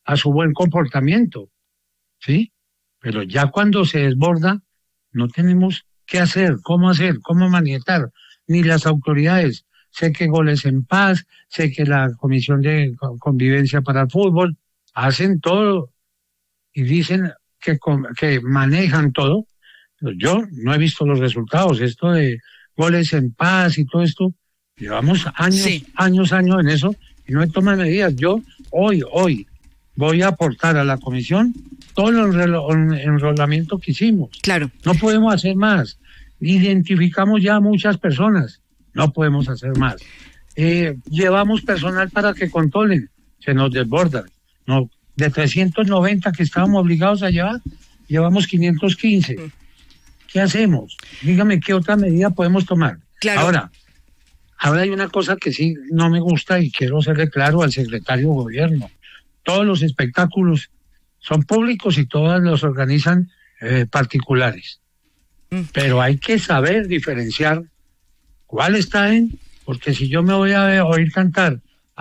a su buen comportamiento, ¿sí? Pero ya cuando se desborda, no tenemos qué hacer, cómo manietar, ni las autoridades. Sé que Goles en Paz, sé que la Comisión de Convivencia para el Fútbol hacen todo y dicen que manejan todo. Pero yo no he visto los resultados. Esto de Goles en Paz y todo esto, llevamos años en eso y no he tomado medidas. Yo hoy voy a aportar a la comisión todo el enrolamiento que hicimos. Claro. No podemos hacer más. Identificamos ya a muchas personas. No podemos hacer más. Llevamos personal para que controlen. Se nos desborda. No, de 390 que estábamos obligados a llevar, llevamos 515. ¿Qué hacemos? Dígame qué otra medida podemos tomar. Claro. Ahora hay una cosa que sí no me gusta y quiero serle claro al secretario de Gobierno. Todos los espectáculos son públicos y todos los organizan particulares. Pero hay que saber diferenciar cuál está porque si yo me voy a oír cantar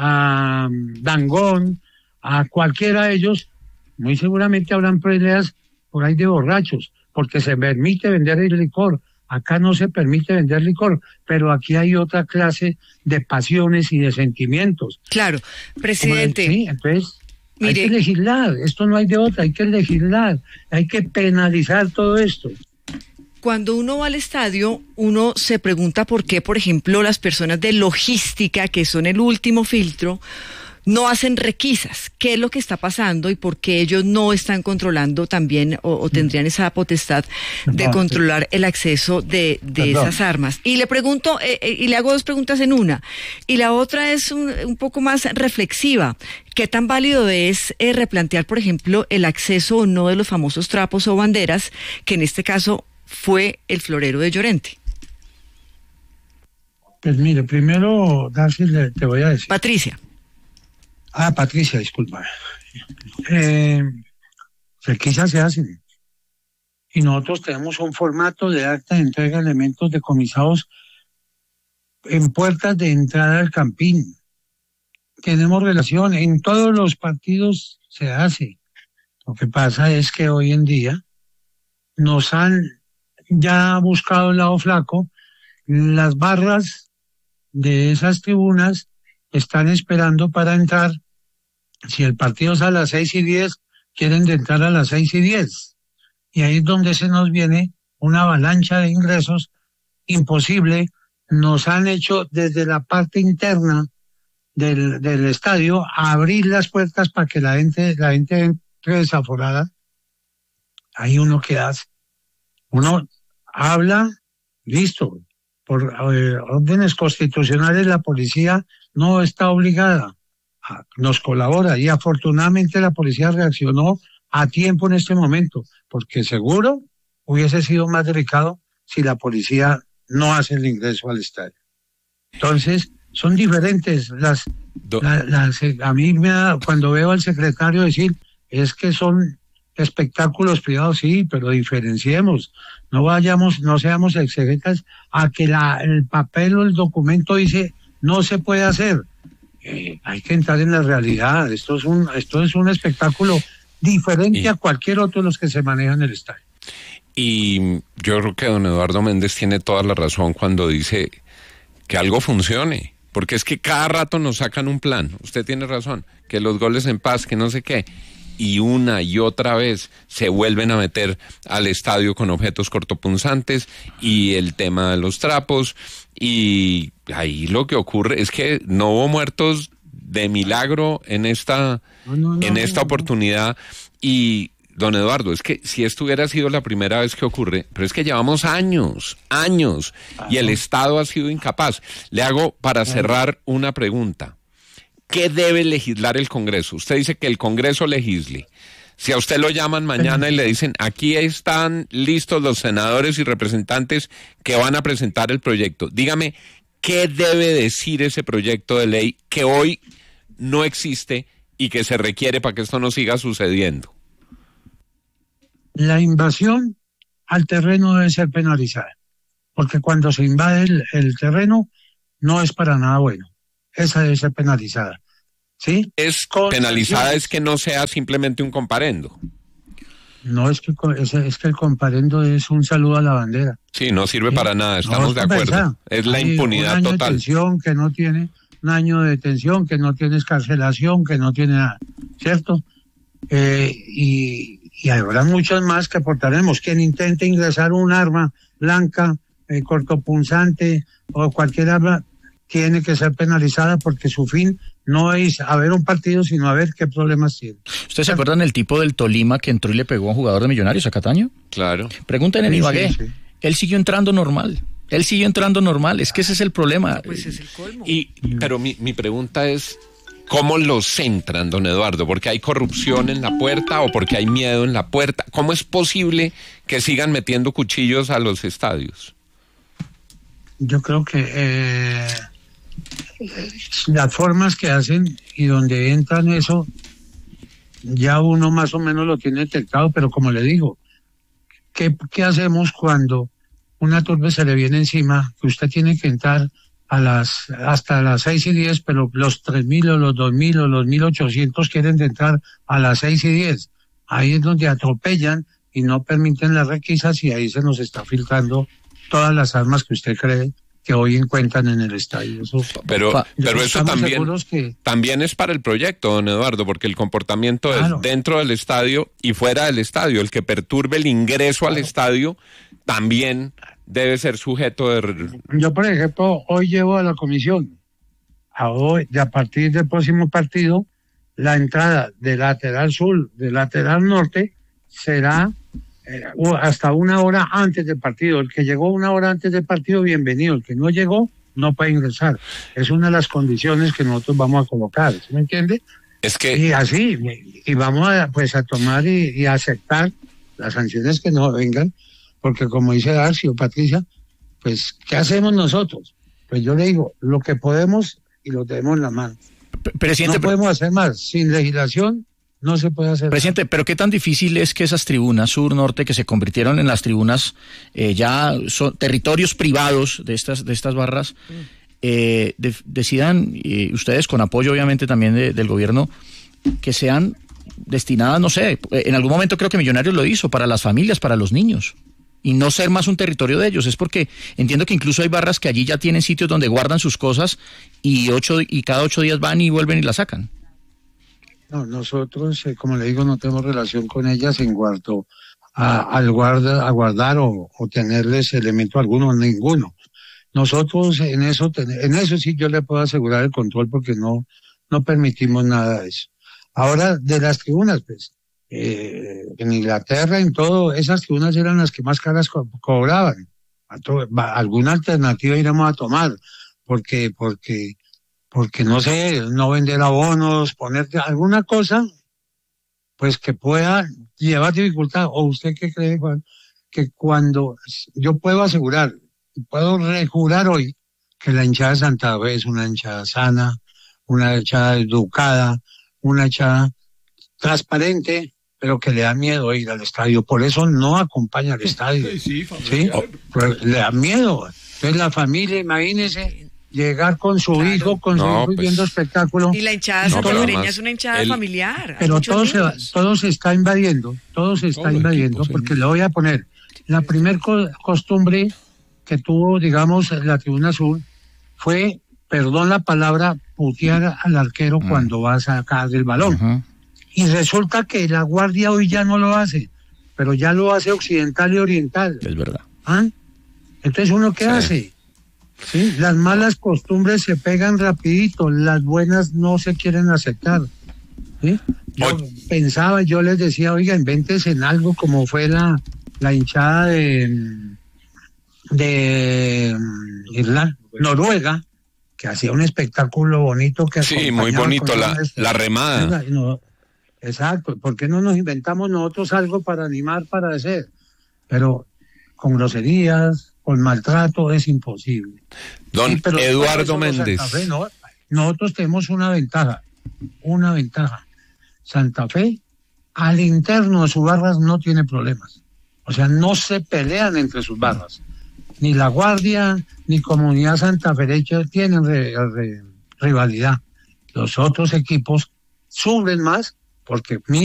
a Dangond, a cualquiera de ellos, muy seguramente habrán peleas por ahí de borrachos, porque se permite vender el licor. Acá no se permite vender licor, pero aquí hay otra clase de pasiones y de sentimientos. Claro, presidente. Sí, entonces mire, hay que legislar, esto no hay de otra, hay que legislar, hay que penalizar todo esto. Cuando uno va al estadio, uno se pregunta por qué, por ejemplo, las personas de logística, que son el último filtro, no hacen requisas. ¿Qué es lo que está pasando y por qué ellos no están controlando también o tendrían esa potestad de controlar el acceso de esas armas? Y le pregunto, y le hago dos preguntas en una. Y la otra es un poco más reflexiva. ¿Qué tan válido es replantear, por ejemplo, el acceso o no de los famosos trapos o banderas, que en este caso fue el florero de Llorente? Pues mire, primero, Darcy, te voy a decir. Patricia, disculpa. Requisas se hacen. Y nosotros tenemos un formato de acta de entrega de elementos decomisados en puertas de entrada al Campín. Tenemos relación, en todos los partidos se hace. Lo que pasa es que hoy en día nos han ya buscado el lado flaco. Las barras de esas tribunas están esperando para entrar. Si el partido es a las 6:10, quieren entrar a las 6:10. Y ahí es donde se nos viene una avalancha de ingresos imposible. Nos han hecho desde la parte interna del estadio abrir las puertas para que la gente entre desaforada. Hay uno que hace. Uno habla, listo. Por órdenes constitucionales la policía no está obligada, nos colabora y afortunadamente la policía reaccionó a tiempo en este momento, porque seguro hubiese sido más delicado si la policía no hace el ingreso al estadio. Entonces, son diferentes a mí me da, cuando veo al secretario decir, es que son espectáculos privados, sí, pero diferenciemos, no seamos exegetas a que el papel o el documento dice no se puede hacer. Hay que entrar en la realidad. Esto es un espectáculo diferente a cualquier otro de los que se manejan en el estadio. Y yo creo que don Eduardo Méndez tiene toda la razón cuando dice que algo funcione, porque es que cada rato nos sacan un plan. Usted tiene razón, que los goles en paz, que no sé qué, y una y otra vez se vuelven a meter al estadio con objetos cortopunzantes y el tema de los trapos, y ahí lo que ocurre es que no hubo muertos de milagro en esta oportunidad. Y don Eduardo, es que si esto hubiera sido la primera vez que ocurre, pero es que llevamos años, y el Estado ha sido incapaz. Le hago para cerrar una pregunta. ¿Qué debe legislar el Congreso? Usted dice que el Congreso legisle. Si a usted lo llaman mañana y le dicen, aquí están listos los senadores y representantes que van a presentar el proyecto, dígame, ¿qué debe decir ese proyecto de ley que hoy no existe y que se requiere para que esto no siga sucediendo? La invasión al terreno debe ser penalizada, porque cuando se invade el terreno no es para nada bueno. Esa debe ser penalizada. ¿sí? Es Con penalizada, sanciones. es que no sea simplemente un comparendo. No, es que el comparendo es un saludo a la bandera. Sí, no sirve ¿Sí? para nada, estamos de No, acuerdo. pensá, Es la hay impunidad un año total. de detención que no tiene, un año de detención que no tiene escarcelación, que no tiene nada, ¿cierto? Y habrá muchos más que aportaremos. Quien intente ingresar un arma blanca, cortopunzante o cualquier arma, tiene que ser penalizada porque su fin no es a ver un partido, sino a ver qué problemas tiene. ¿Ustedes se acuerdan del tipo del Tolima que entró y le pegó a un jugador de Millonarios, a Cataño? Claro. Pregúntenle a Sí, Ibagué. sí, sí. Él siguió entrando normal. Es que ese es el problema. Pues es el colmo. Pero mi pregunta es, ¿cómo los entran, don Eduardo? ¿Porque hay corrupción en la puerta o porque hay miedo en la puerta? ¿Cómo es posible que sigan metiendo cuchillos a los estadios? Yo creo que las formas que hacen y donde entran eso, ya uno más o menos lo tiene detectado, pero como le digo, ¿qué hacemos cuando una turbe se le viene encima, que usted tiene que entrar hasta las 6:10, pero los 3.000 o los 2.000 o los 1.800 quieren entrar a las 6:10? Ahí es donde atropellan y no permiten las requisas y ahí se nos está filtrando todas las armas que usted cree que hoy encuentran en el estadio. Pero eso también, también es para el proyecto, don Eduardo, porque el comportamiento claro, es dentro del estadio y fuera del estadio. El que perturbe el ingreso al estadio también debe ser sujeto de... Yo, por ejemplo, hoy llevo a la comisión, a partir del próximo partido, la entrada de lateral sur, de lateral norte, será hasta 1 hora antes del partido. El que llegó 1 hora antes del partido, bienvenido. El que no llegó, no puede ingresar. Es una de las condiciones que nosotros vamos a colocar, ¿sí me entiende? Es que... Y así, y vamos a tomar y a aceptar las sanciones que nos vengan, porque como dice Darcy o Patricia, pues, ¿qué hacemos nosotros? Pues yo le digo, lo que podemos y lo tenemos en la mano. Presidente, no podemos hacer más. Sin legislación no se puede hacer. Presidente, nada. pero ¿qué tan difícil es que esas tribunas sur-norte que se convirtieron en las tribunas ya son territorios privados de estas barras, decidan ustedes, con apoyo obviamente también del gobierno, que sean destinadas, no sé, en algún momento creo que Millonarios lo hizo, para las familias, para los niños, y no ser más un territorio de ellos? Es porque entiendo que incluso hay barras que allí ya tienen sitios donde guardan sus cosas y cada 8 días van y vuelven y las sacan. No, nosotros, como le digo, no tenemos relación con ellas en cuanto a guardar o tenerles elemento alguno, ninguno. Nosotros en eso sí yo le puedo asegurar el control porque no permitimos nada de eso. Ahora, de las tribunas, pues, en Inglaterra, en todo, esas tribunas eran las que más caras cobraban. Alguna alternativa iremos a tomar, porque no sé, no vender abonos, poner alguna cosa, pues que pueda llevar dificultad. ¿O usted qué cree, Juan? Que cuando yo puedo asegurar, puedo rejurar hoy que la hinchada de Santa Fe es una hinchada sana, una hinchada educada, una hinchada transparente, pero que le da miedo ir al estadio. Por eso no acompaña al estadio. ¿Sí? Le da miedo. Entonces la familia, imagínese, llegar con su hijo, con su hijo viendo espectáculo. Y la hinchada santafereña es una hinchada familiar. Pero todo se está invadiendo, porque le voy a poner la primer costumbre que tuvo, digamos, la Tribuna Sur fue, perdón la palabra, putear al arquero cuando va a sacar el balón. Y resulta que la Guardia hoy ya no lo hace, pero ya lo hace Occidental y Oriental. Es verdad. Entonces, ¿uno qué hace? ¿Sí? Las malas costumbres se pegan rapidito, las buenas no se quieren aceptar. ¿Sí? Yo les decía, oiga, invéntense en algo como fue la hinchada de Irlanda, Noruega, que hacía un espectáculo bonito. Sí, muy bonito, la remada. Exacto, ¿por qué no nos inventamos nosotros algo para animar, para hacer? Pero con groserías, con maltrato es imposible. Don Eduardo Méndez. Nosotros tenemos una ventaja. Santa Fe, al interno de sus barras no tiene problemas. O sea, no se pelean entre sus barras. Ni La Guardia, ni Comunidad Santafereña tienen rivalidad. los otros equipos sufren más porque